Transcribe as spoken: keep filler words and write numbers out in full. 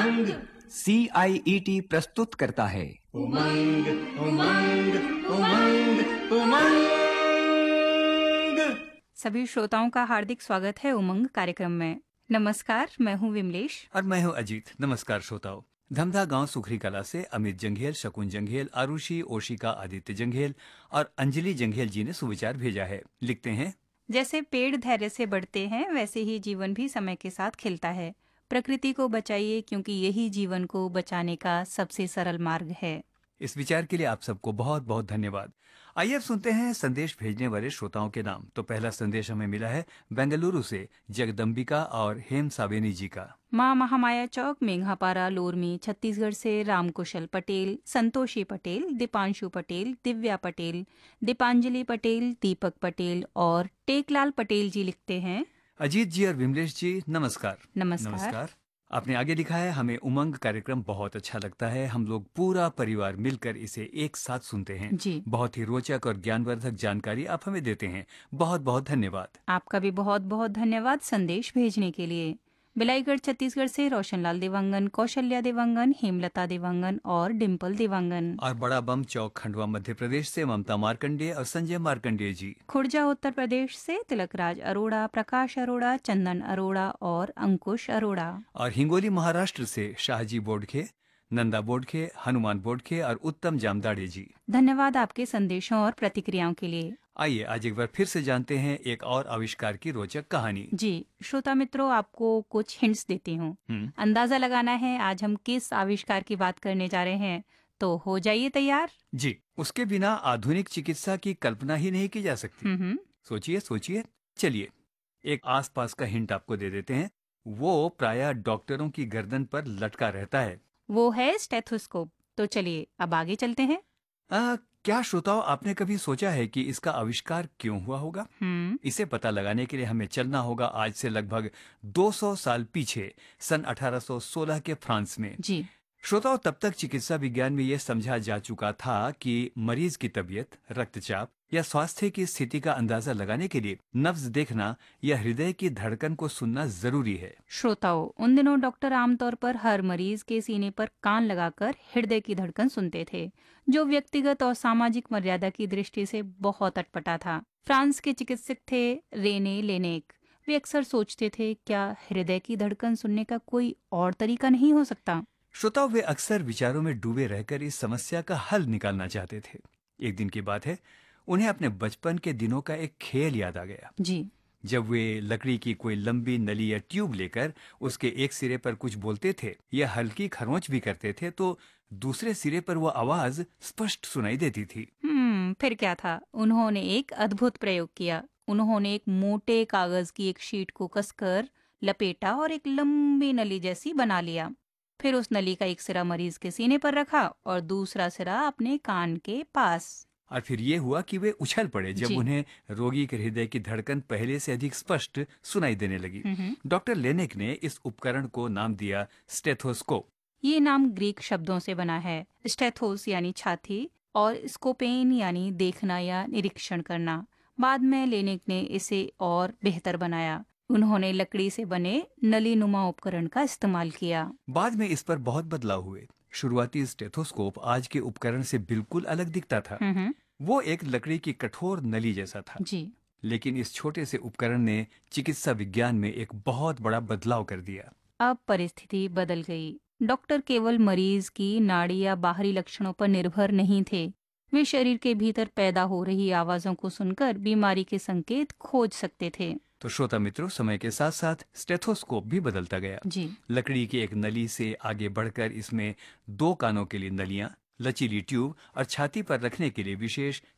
उमंग सी आई E T प्रस्तुत करता है उमंग उमंग उमंग उमंग। सभी श्रोताओं का हार्दिक स्वागत है उमंग कार्यक्रम में। नमस्कार, मैं हूं विमलेश और मैं हूं अजीत। नमस्कार श्रोताओं। धमधा गांव सुखरी कला से अमित जंघेल, शकुन जंघेल, आरुषि, ओशिका, आदित्य जंघेल और अंजलि जंघेल जी ने सुविचार भेजा है। लिखते हैं, जैसे पेड़ धैर्य से बढ़ते हैं वैसे ही जीवन भी समय के साथ खिलता है। प्रकृति को बचाइए क्योंकि यही जीवन को बचाने का सबसे सरल मार्ग है। इस विचार के लिए आप सबको बहुत बहुत धन्यवाद। आइए अब सुनते हैं संदेश भेजने वाले श्रोताओं के नाम। तो पहला संदेश हमें मिला है बेंगलुरु से जगदम्बिका और हेम सावेनी जी का। माँ महामाया चौक, मेघापारा, लोरमी, छत्तीसगढ़ से रामकुशल पटेल, संतोषी पटेल, दीपांशु पटेल, दिव्या पटेल, दीपांजलि पटेल, दीपक पटेल और टेकलाल पटेल जी लिखते हैं। अजीत जी और विमलेश जी नमस्कार। नमस्कार। नमस्कार। आपने आगे लिखा है, हमें उमंग कार्यक्रम बहुत अच्छा लगता है। हम लोग पूरा परिवार मिलकर इसे एक साथ सुनते हैं जी। बहुत ही रोचक और ज्ञानवर्धक जानकारी आप हमें देते हैं। बहुत बहुत धन्यवाद। आपका भी बहुत बहुत धन्यवाद संदेश भेजने के लिए। बिलाईगढ़ छत्तीसगढ़ से रोशनलाल देवांगन, कौशल्या देवांगन, हेमलता देवांगन और डिम्पल देवांगन। और बड़ा बम चौक, खंडवा, मध्य प्रदेश से ममता मार्कंडेय और संजय मार्कंडेय जी। खुर्जा उत्तर प्रदेश से तिलकराज अरोड़ा, प्रकाश अरोड़ा, चंदन अरोड़ा और अंकुश अरोड़ा। और हिंगोली महाराष्ट्र से शाहजी बोडखे, नंदा बोडखे, हनुमान बोडखे और उत्तम जामदाड़े जी। धन्यवाद आपके संदेशों और प्रतिक्रियाओं के लिए। आइए आज एक बार फिर से जानते हैं एक और आविष्कार की रोचक कहानी। जी श्रोता मित्रों, आपको कुछ हिंट्स देती हूँ। हम्म, अंदाजा लगाना है आज हम किस आविष्कार की बात करने जा रहे हैं, तो हो जाइए तैयार। जी। उसके बिना आधुनिक चिकित्सा की कल्पना ही नहीं की जा सकती। हम्म हम्म। सोचिए सोचिए। चलिए एक आसपास का हिंट आपको दे देते हैं। वो प्रायः डॉक्टरों की गर्दन पर लटका रहता है। वो है स्टेथोस्कोप। तो चलिए अब आगे चलते हैं। आ, क्या श्रोताओं, आपने कभी सोचा है कि इसका आविष्कार क्यों हुआ होगा? हम्म इसे पता लगाने के लिए हमें चलना होगा आज से लगभग दो सौ साल पीछे, सन अठारह सौ सोलह के फ्रांस में। जी। श्रोताओं, तब तक चिकित्सा विज्ञान में यह समझा जा चुका था कि मरीज की तबीयत, रक्तचाप या स्वास्थ्य की स्थिति का अंदाजा लगाने के लिए नब्ज देखना या हृदय की धड़कन को सुनना जरूरी है। श्रोताओं, उन दिनों डॉक्टर आमतौर पर हर मरीज के सीने पर कान लगाकर हृदय की धड़कन सुनते थे, जो व्यक्तिगत और सामाजिक मर्यादा की दृष्टि से बहुत अटपटा था। फ्रांस के चिकित्सक थे रेने लेनेक। वे अक्सर सोचते थे, क्या हृदय की धड़कन सुनने का कोई और तरीका नहीं हो सकता? श्रोताओं, वे अक्सर विचारों में डूबे रहकर इस समस्या का हल निकालना चाहते थे। एक दिन की बात है, उन्हें अपने बचपन के दिनों का एक खेल याद आ गया। जी। जब वे लकड़ी की कोई लंबी नली या ट्यूब लेकर उसके एक सिरे पर कुछ बोलते थे या हल्की खरोंच भी करते थे, तो दूसरे सिरे पर वो आवाज स्पष्ट सुनाई देती थी। हम्म फिर क्या था? उन्होंने एक अद्भुत प्रयोग किया। उन्होंने एक मोटे कागज की एक शीट को कसकर लपेटा और एक लंबी नली जैसी बना लिया। फिर उस नली का एक सिरा मरीज के सीने पर रखा और दूसरा सिरा अपने कान के पास। और फिर ये हुआ कि वे उछल पड़े जब जी। उन्हें रोगी के हृदय की धड़कन पहले से अधिक स्पष्ट सुनाई देने लगी। हम्म डॉक्टर लेनेक ने इस उपकरण को नाम दिया स्टेथोस्कोप। ये नाम ग्रीक शब्दों से बना है। स्टेथोस यानी छाती और स्कोपेन यानी देखना या निरीक्षण करना। बाद में लेनेक ने इसे और बेहतर बनाया। उन्होंने लकड़ी से बने नलीनुमा उपकरण का इस्तेमाल किया। बाद में इस पर बहुत बदलाव हुए। शुरुआती स्टेथोस्कोप आज के उपकरण से बिल्कुल अलग दिखता था। हम्म वो एक लकड़ी की कठोर नली जैसा था। जी। लेकिन इस छोटे से उपकरण ने चिकित्सा विज्ञान में एक बहुत बड़ा बदलाव कर दिया। अब परिस्थिति बदल गई। डॉक्टर केवल मरीज की नाड़ी या बाहरी लक्षणों पर निर्भर नहीं थे। वे शरीर के भीतर पैदा हो रही आवाजों को सुनकर बीमारी के संकेत खोज सकते थे। तो श्रोता मित्रों, समय के साथ साथ स्टेथोस्कोप भी बदलता गया। जी। लकड़ी की एक नली से आगे बढ़कर इसमें दो कानों के लिए नलियां, लचीली ट्यूब और छाती पर रखने के लिए विशेष